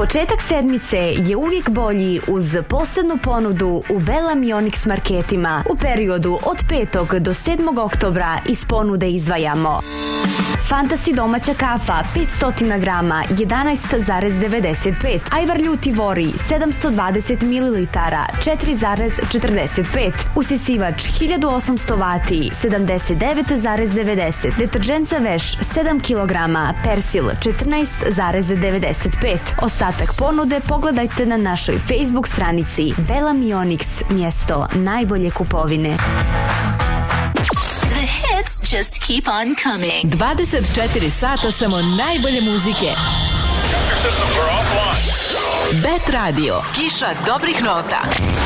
Početak sedmice je uvijek bolji uz posebnu ponudu u Bella Mionix marketima. U periodu od 5. do 7. oktobra iz ponude izdvajamo Fantasy domaća kafa 500 grama 11,95, Ajvar ljuti vori 720 ml 4,45, usisivač 1800 vati 79,90, deterdžent za veš 7 kg Persil 14,95. Ostatak ponude pogledajte na našoj Facebook stranici Bella Mionix, mjesto najbolje kupovine. Just keep on coming. 24 sata samo najbolje muzike. Bet Radio. Kiša dobrih nota.